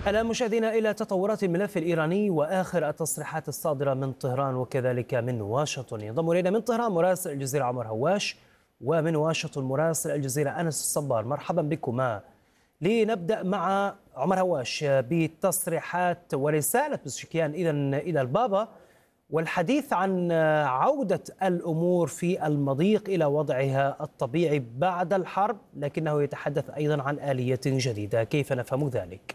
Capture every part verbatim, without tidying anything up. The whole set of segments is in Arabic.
الآن مشاهدينا إلى تطورات الملف الإيراني وآخر التصريحات الصادرة من طهران وكذلك من واشنطن. ينضم إلينا من طهران مراسل الجزيرة عمر هواش، ومن واشنطن مراسل الجزيرة أنس الصبار. مرحبا بكما. لنبدأ مع عمر هواش بتصريحات ورسالة بزشكيان إذن إلى البابا والحديث عن عودة الأمور في المضيق إلى وضعها الطبيعي بعد الحرب، لكنه يتحدث أيضا عن آلية جديدة. كيف نفهم ذلك؟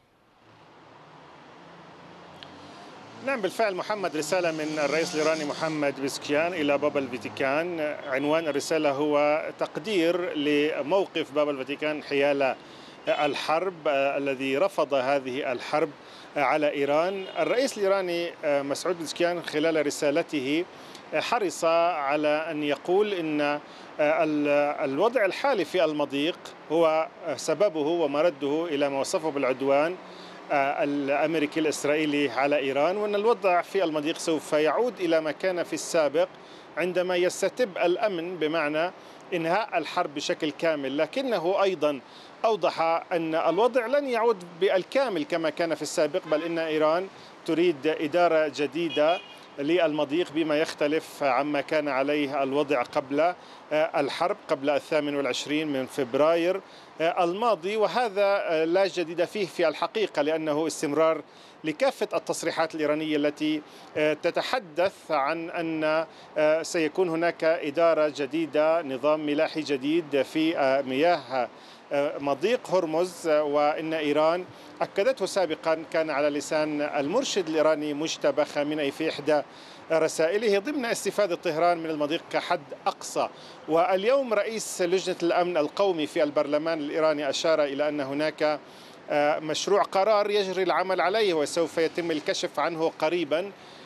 نعم بالفعل محمد، رسالة من الرئيس الإيراني محمد بزشكيان إلى بابا الفاتيكان. عنوان الرسالة هو تقدير لموقف بابا الفاتيكان حيال الحرب الذي رفض هذه الحرب على إيران. الرئيس الإيراني مسعود بزشكيان خلال رسالته حرص على أن يقول إن الوضع الحالي في المضيق هو سببه ومرده إلى ما وصفه بالعدوان الأمريكي الإسرائيلي على إيران، وأن الوضع في المضيق سوف يعود إلى ما كان في السابق عندما يستتب الأمن، بمعنى إنهاء الحرب بشكل كامل. لكنه أيضا أوضح أن الوضع لن يعود بالكامل كما كان في السابق، بل إن إيران تريد إدارة جديدة للمضيق بما يختلف عما كان عليه الوضع قبل الحرب، قبل الثامن والعشرين من فبراير الماضي. وهذا لا جديد فيه في الحقيقة، لأنه استمرار لكافة التصريحات الإيرانية التي تتحدث عن أن سيكون هناك إدارة جديدة، نظام ملاحي جديد في مياه مضيق هرمز. وإن إيران أكدته سابقا، كان على لسان المرشد الإيراني مجتبى خامنئي في إحدى رسائله، ضمن استفادة طهران من المضيق كحد أقصى. واليوم رئيس لجنة الأمن القومي في البرلمان الإيراني أشار إلى أن هناك مشروع قرار يجري العمل عليه وسوف يتم الكشف عنه قريبا،